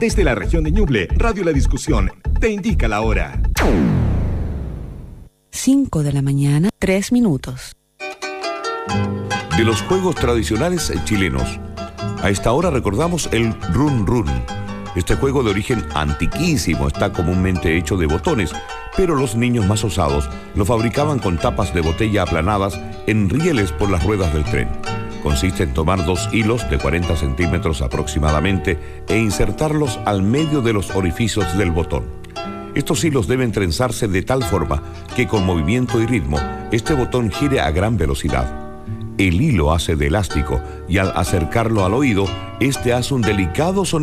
Desde la región de Ñuble, Radio La Discusión te indica la hora. 5 de la mañana, 3 minutos. De los juegos tradicionales chilenos, a esta hora recordamos el Run Run. Este juego de origen antiquísimo está comúnmente hecho de botones, pero los niños más osados lo fabricaban con tapas de botella aplanadas en rieles por las ruedas del tren. Consiste en tomar 2 hilos de 40 centímetros aproximadamente e insertarlos al medio de los orificios del botón. Estos hilos deben trenzarse de tal forma que con movimiento y ritmo este botón gire a gran velocidad. El hilo hace de elástico y al acercarlo al oído, este hace un delicado sonido